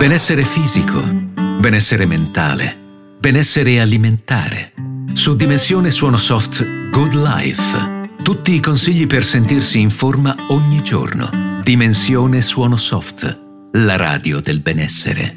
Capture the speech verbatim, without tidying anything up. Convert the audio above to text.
Benessere fisico, benessere mentale, benessere alimentare. Su Dimensione Suono Soft Good Life. Tutti i consigli per sentirsi in forma ogni giorno. Dimensione Suono Soft, la radio del benessere.